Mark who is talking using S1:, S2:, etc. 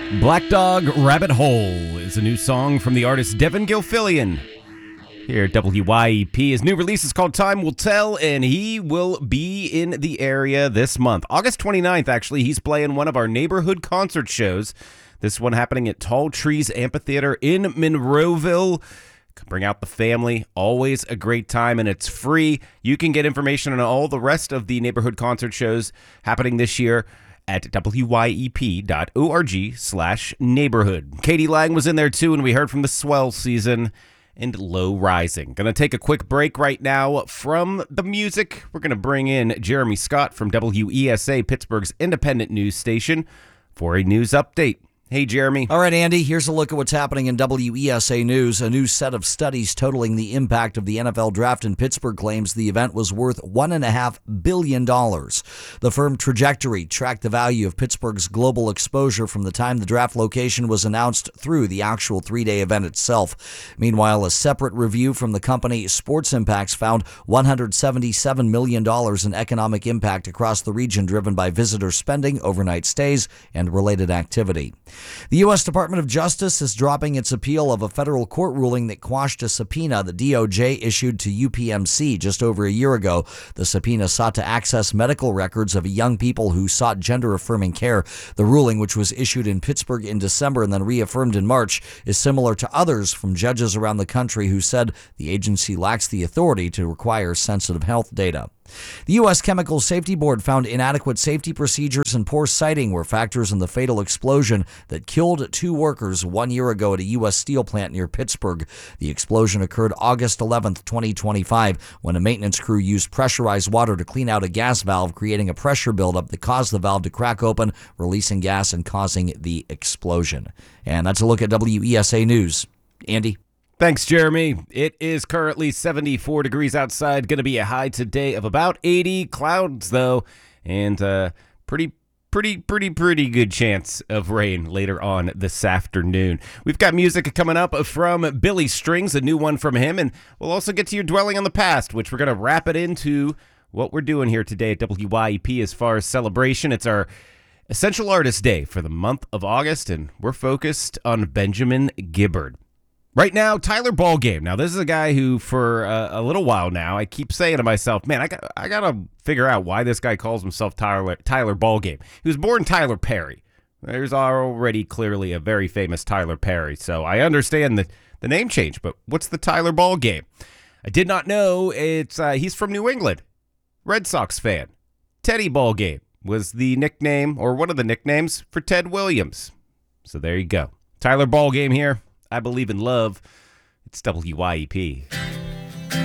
S1: Black Dog Rabbit Hole is a new song from the artist Devin Gilfillian. Here at WYEP, his new release is called Time Will Tell, and he will be in the area this month. August 29th, actually, he's playing one of our neighborhood concert shows. This one happening at Tall Trees Amphitheater in Monroeville. Bring out the family. Always a great time, and it's free. You can get information on all the rest of the neighborhood concert shows happening this year at wyep.org/neighborhood. Katie Lang was in there too, and we heard from the Swell Season and Low Rising. Gonna take a quick break right now from the music. We're gonna bring in Jeremy Scott from WESA, Pittsburgh's independent news station, for a news update. Hey, Jeremy.
S2: All right, Andy, here's a look at what's happening in WESA News. A new set of studies totaling the impact of the NFL draft in Pittsburgh claims the event was worth $1.5 billion. The firm Trajectory tracked the value of Pittsburgh's global exposure from the time the draft location was announced through the actual three-day event itself. Meanwhile, a separate review from the company Sports Impacts found $177 million in economic impact across the region, driven by visitor spending, overnight stays, and related activity. The U.S. Department of Justice is dropping its appeal of a federal court ruling that quashed a subpoena the DOJ issued to UPMC just over a year ago. The subpoena sought to access medical records of young people who sought gender-affirming care. The ruling, which was issued in Pittsburgh in December and then reaffirmed in March, is similar to others from judges around the country who said the agency lacks the authority to require sensitive health data. The U.S. Chemical Safety Board found inadequate safety procedures and poor siting were factors in the fatal explosion that killed 2 workers 1 year ago at a U.S. steel plant near Pittsburgh. The explosion occurred August 11th, 2025, when a maintenance crew used pressurized water to clean out a gas valve, creating a pressure buildup that caused the valve to crack open, releasing gas and causing the explosion. And that's a look at WESA News. Andy?
S1: Thanks, Jeremy. It is currently 74 degrees outside. Going to be a high today of about 80. Clouds, though, and pretty good chance of rain later on this afternoon. We've got music coming up from Billy Strings, a new one from him, and we'll also get to your Dwelling on the Past, which we're going to wrap it into what we're doing here today at WYEP as far as celebration. It's our Essential Artist Day for the month of August, and we're focused on Benjamin Gibbard. Right now, Tyler Ballgame. Now, this is a guy who, for a little while now, I keep saying to myself, man, I got to figure out why this guy calls himself Tyler Ballgame. He was born Tyler Perry. There's already clearly a very famous Tyler Perry, so I understand the name change, but what's the Tyler Ballgame? I did not know he's from New England. Red Sox fan. Teddy Ballgame was the nickname, or one of the nicknames, for Ted Williams. So there you go. Tyler Ballgame here. I believe in love. It's WYEP.